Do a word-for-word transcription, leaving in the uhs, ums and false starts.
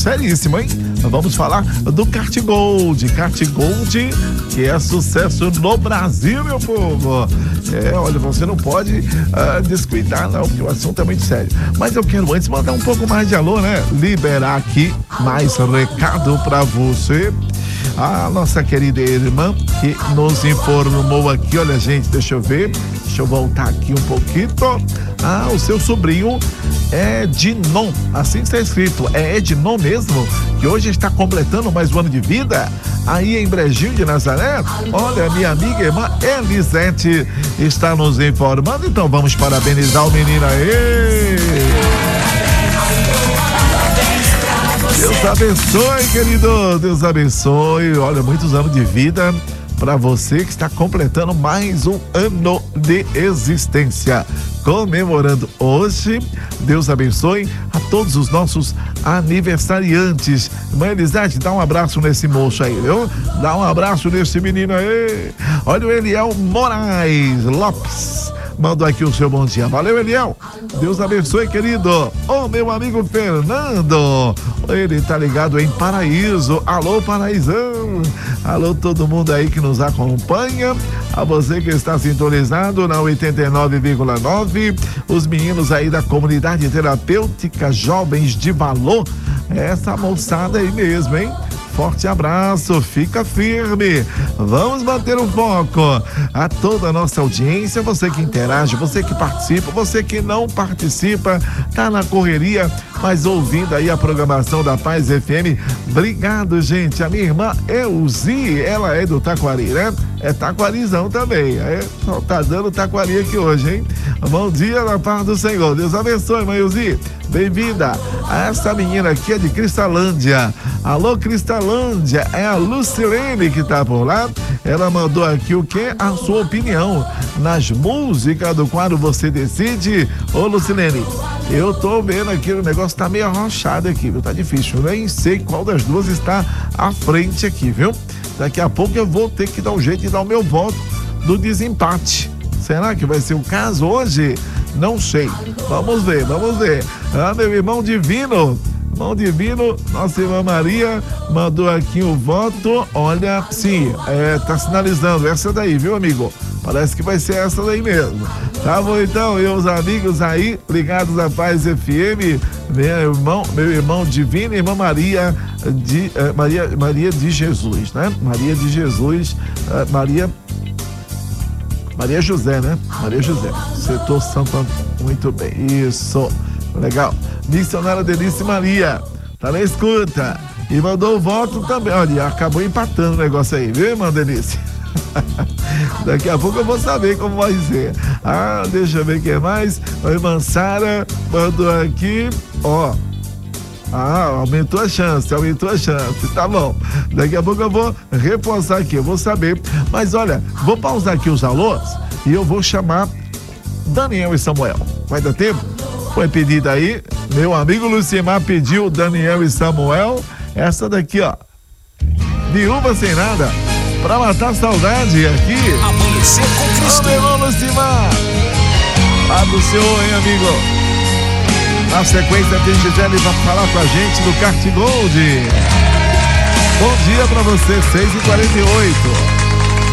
seríssimo, hein? Vamos falar do Kart Gold. Kart Gold, que é sucesso no Brasil, meu povo. É, olha, você não pode uh, descuidar, não, porque o assunto é muito sério. Mas eu quero antes mandar um pouco mais de alô, né? Liberar aqui mais recado pra você. A nossa querida irmã que nos informou aqui, olha, gente, deixa eu ver, deixa eu voltar aqui um pouquinho. Ah, o seu sobrinho é Ednon, assim está escrito, é Ednon mesmo, que hoje está completando mais um ano de vida, aí em Brejinho de Nazaré. Olha, minha amiga e irmã Elisete está nos informando, então vamos parabenizar o menino aí. Deus abençoe, querido, Deus abençoe, olha, muitos anos de vida para você que está completando mais um ano de existência. Comemorando hoje, Deus abençoe a todos os nossos aniversariantes. Mãe Elisete, dá um abraço nesse moço aí, viu? Dá um abraço nesse menino aí. Olha o Eliel Moraes Lopes. Mandou aqui o seu bom dia. Valeu, Eliel. Deus abençoe, querido. Ô, meu amigo Fernando. Ele tá ligado em Paraíso. Alô, Paraísão. Alô, todo mundo aí que nos acompanha. A você que está sintonizado na oitenta e nove vírgula nove. Os meninos aí da comunidade terapêutica Jovens de Valor. Essa moçada aí mesmo, hein? Forte abraço, fica firme, vamos manter o foco. A toda a nossa audiência, você que interage, você que participa, você que não participa, tá na correria, mas ouvindo aí a programação da Paz F M. Obrigado, gente. A minha irmã Elzi, ela é do Taquari, né? É taquarizão também, é, tá dando taquari aqui hoje, hein? Bom dia na paz do Senhor, Deus abençoe, mãe Elzi. Bem-vinda. Essa menina aqui é de Cristalândia. Alô, Cristalândia, é a Lucilene que tá por lá. Ela mandou aqui o que? A sua opinião nas músicas do quadro Você Decide. Ô, Lucilene, eu tô vendo aqui, o negócio tá meio arrochado aqui, viu? Tá difícil, eu nem sei qual das duas está à frente aqui, viu? Daqui a pouco eu vou ter que dar um jeito de dar o meu voto do desempate. Será que vai ser o caso hoje? Não sei. Vamos ver, vamos ver. Ah, meu irmão divino, irmão divino, nossa irmã Maria mandou aqui o voto. Olha, sim, é, tá sinalizando essa daí, viu, amigo? Parece que vai ser essa daí mesmo. Tá bom, então, e os amigos aí ligados à Paz F M, meu irmão, meu irmão divino, irmã Maria de eh, Maria, Maria de Jesus, né? Maria de Jesus, eh, Maria Maria José, né? Maria José, setor Santo Antônio. Muito bem, isso, legal. Missionária Denise Maria, tá na escuta. E mandou o voto também. Olha, acabou empatando o negócio aí, viu, irmã Denise? Daqui a pouco eu vou saber como vai ser. Ah, deixa eu ver o que mais. A irmã Sara mandou aqui, ó. Ah, aumentou a chance, aumentou a chance, tá bom. Daqui a pouco eu vou reforçar aqui, eu vou saber. Mas olha, vou pausar aqui os alôs e eu vou chamar Daniel e Samuel. Vai dar tempo? Foi pedido aí, meu amigo Lucimar pediu Daniel e Samuel. Essa daqui, ó, Viúva Sem Nada, pra matar a saudade aqui. Amanhecer com Cristo. Ô, meu irmão Lucimar, lá do Senhor, hein, amigo? Na sequência tem Gisele vai falar com a gente do Kart Gold. Bom dia pra você, seis e quarenta e oito.